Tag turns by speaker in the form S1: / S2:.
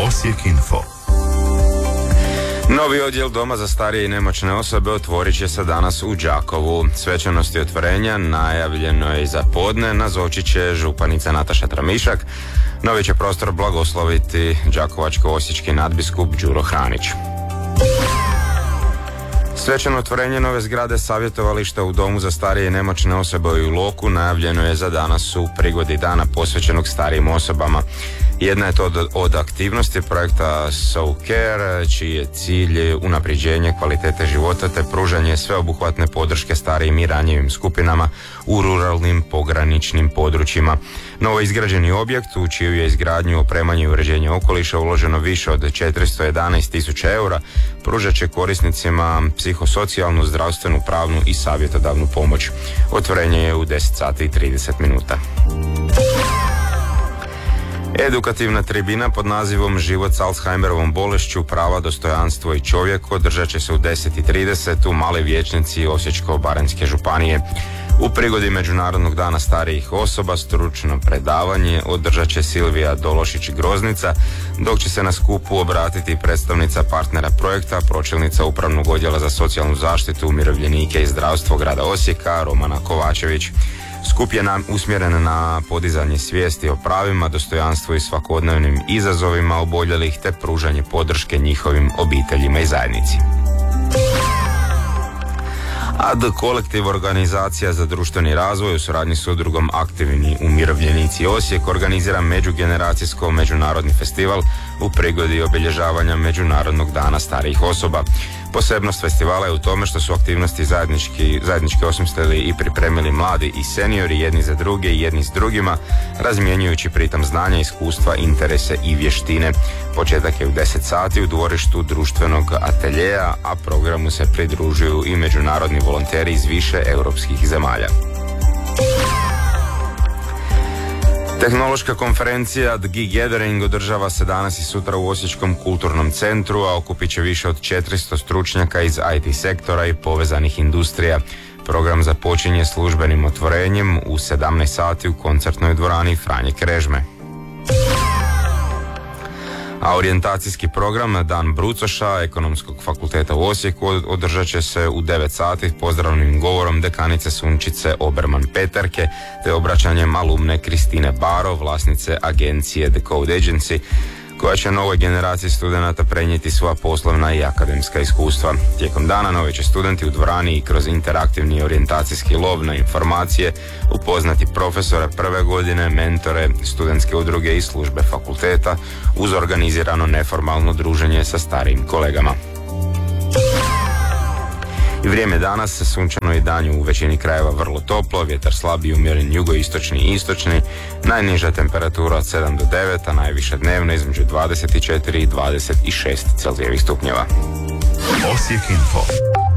S1: Osijek Info.
S2: Novi odjel Doma za starije i nemoćne osobe otvorit će se danas u Đakovu. Svečanosti otvorenja najavljeno je i za podne, nazočit će županica Nataša Tramišak. Novi će prostor blagosloviti đakovačko-osječki nadbiskup Đuro Hranić. Svečano otvorenje nove zgrade savjetovališta u Domu za starije i nemoćne osobe u Iloku najavljeno je za danas u prigodi dana posvećenog starijim osobama. Jedna je to od aktivnosti projekta So Care, čiji je cilj unapređenje kvalitete života te pružanje sveobuhvatne podrške starijim i ranjivim skupinama u ruralnim pograničnim područjima. Novo izgrađeni objekt, u čiju je izgradnju, opremanje i uređenje okoliša uloženo više od 411.000 eura, pružat će korisnicima psihosocijalnu, zdravstvenu, pravnu i savjetodavnu pomoć. Otvorenje je u 10 sati i 30 minuta. Edukativna tribina pod nazivom Život s Alzheimerovom bolešću, prava, dostojanstvo i čovjek održat će se u 10:30 u Maloj vijećnici Osječko-baranjske županije. U prigodi Međunarodnog dana starijih osoba stručno predavanje održat će Silvija Dološić-Groznica, dok će se na skupu obratiti predstavnica partnera projekta, pročelnica Upravnog odjela za socijalnu zaštitu, umirovljenike i zdravstvo grada Osijeka, Romana Kovačević. Skup je usmjeren na podizanje svijesti o pravima, dostojanstvu i svakodnevnim izazovima oboljelih te pružanje podrške njihovim obiteljima i zajednici. AD Kolektiv, organizacija za društveni razvoj u suradnji s udrugom Aktivni umirovljenici Osijek, organizira međugeneracijsko međunarodni festival u prigodi obilježavanja Međunarodnog dana starijih osoba. Posebnost festivala je u tome što su aktivnosti zajednički osmislili i pripremili mladi i seniori jedni za druge i jedni s drugima, razmjenjujući pritom znanja, iskustva, interese i vještine. Početak je u 10 sati u dvorištu društvenog ateljeja, a programu se pridružuju i međunarodni volonteri iz više europskih zemalja. Tehnološka konferencija The Geek Gathering održava se danas i sutra u Osječkom kulturnom centru, a okupit će više od 400 stručnjaka iz IT sektora i povezanih industrija. Program započinje službenim otvorenjem u 17 sati u koncertnoj dvorani Franje Krežme. A orijentacijski program Dan Brucoša Ekonomskog fakulteta u Osijeku održat će se u 9 sati pozdravnim govorom dekanice Sunčice Oberman-Peterke te obraćanjem alumne Kristine Baro, vlasnice agencije The Code Agency, koja će novoj generaciji studenata prenijeti svoja poslovna i akademska iskustva. Tijekom dana novi će studenti u dvorani i kroz interaktivni orijentacijski lov na informacije upoznati profesore prve godine, mentore, studentske udruge i službe fakulteta uz organizirano neformalno druženje sa starijim kolegama. I vrijeme danas sunčano i danju u većini krajeva vrlo toplo, vjetar slabiji umjeren jugoistočni i istočni, najniža temperatura od 7 do 9, a najviša dnevna između 24 i 26 Celzijevih stupnjeva.
S1: Osijek Info.